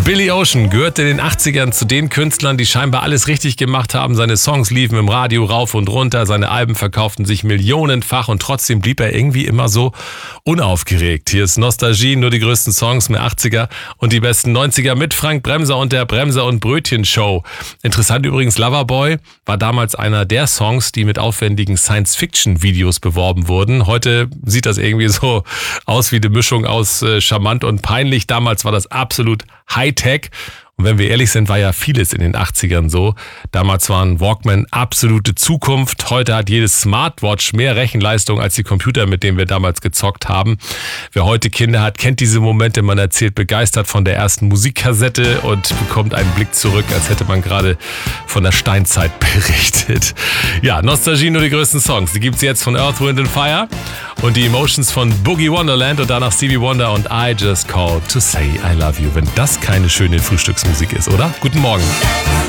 Billy Ocean gehört in den 80ern zu den Künstlern, die scheinbar alles richtig gemacht haben. Seine Songs liefen im Radio rauf und runter, seine Alben verkauften sich millionenfach und trotzdem blieb er irgendwie immer so unaufgeregt. Hier ist Nostalgie, nur die größten Songs der 80er und die besten 90er mit Frank Bremser und der Bremser und Brötchen Show. Interessant übrigens, Loverboy war damals einer der Songs, die mit aufwendigen Science-Fiction-Videos beworben wurden. Heute sieht das irgendwie so aus wie eine Mischung aus charmant und peinlich. Damals war das absolut Hightech. Und wenn wir ehrlich sind, war ja vieles in den 80ern so. Damals waren Walkman absolute Zukunft. Heute hat jedes Smartwatch mehr Rechenleistung als die Computer, mit denen wir damals gezockt haben. Wer heute Kinder hat, kennt diese Momente. Man erzählt begeistert von der ersten Musikkassette und bekommt einen Blick zurück, als hätte man gerade von der Steinzeit berichtet. Ja, Nostalgie, nur die größten Songs. Die gibt's jetzt von Earth, Wind & Fire und die Emotions von Boogie Wonderland und danach Stevie Wonder und I Just Called to Say I Love You. Wenn das keine schöne Frühstücksmusik ist, oder? Guten Morgen.